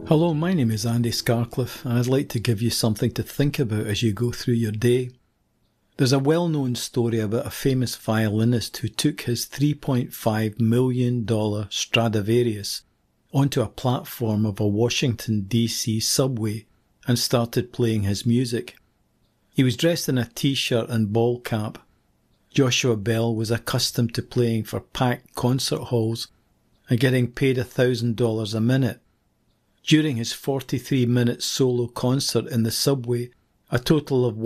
Hello, my name is Andy Scarcliffe, and I'd like to give you something to think about as you go through your day. There's a well-known story about a famous violinist who took his $3.5 million Stradivarius onto a platform of a Washington, D.C. subway and started playing his music. He was dressed in a t-shirt and ball cap. Joshua Bell was accustomed to playing for packed concert halls and getting paid $1,000 a minute. During his 43-minute solo concert in the subway, a total of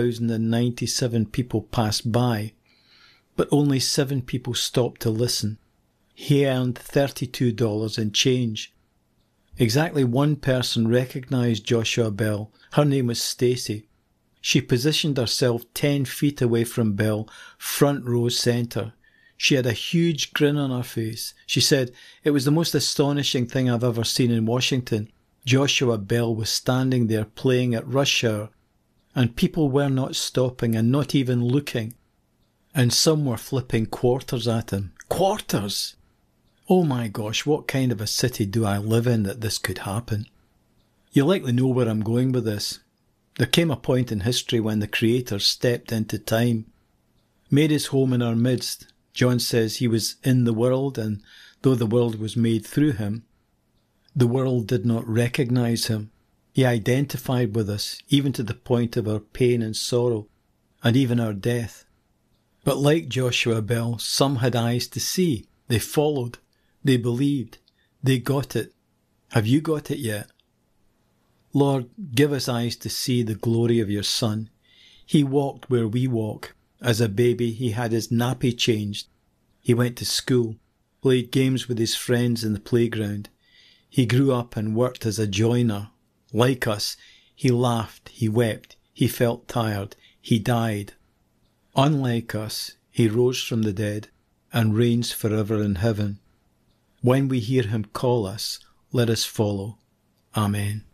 1,097 people passed by, but only 7 people stopped to listen. He earned $32 in change. Exactly one person recognised Joshua Bell. Her name was Stacy. She positioned herself 10 feet away from Bell, front row centre. She had a huge grin on her face. She said, "It was the most astonishing thing I've ever seen in Washington. Joshua Bell was standing there playing at rush hour, and people were not stopping and not even looking. And some were flipping quarters at him." Quarters! Oh my gosh, what kind of a city do I live in that this could happen? You likely know where I'm going with this. There came a point in history when the Creator stepped into time, made his home in our midst. John says he was in the world, and though the world was made through him, the world did not recognise him. He identified with us, even to the point of our pain and sorrow, and even our death. But like Joshua Bell, some had eyes to see. They followed. They believed. They got it. Have you got it yet? Lord, give us eyes to see the glory of your Son. He walked where we walk. As a baby, he had his nappy changed. He went to school, played games with his friends in the playground. He grew up and worked as a joiner. Like us, he laughed, he wept, he felt tired, he died. Unlike us, he rose from the dead and reigns forever in heaven. When we hear him call us, let us follow. Amen.